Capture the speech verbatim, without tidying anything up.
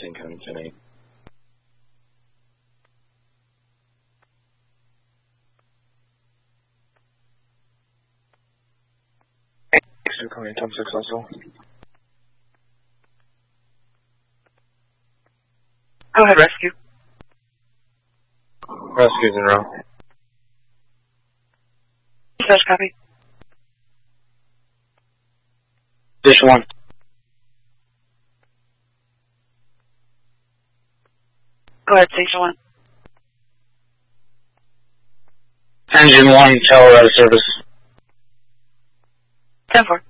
ten County ten eight. two County ten six also. Go ahead, rescue. Rescue's en route. Dispatch, copy. Station one. Go ahead, station one. Engine one, tower out of service. ten four.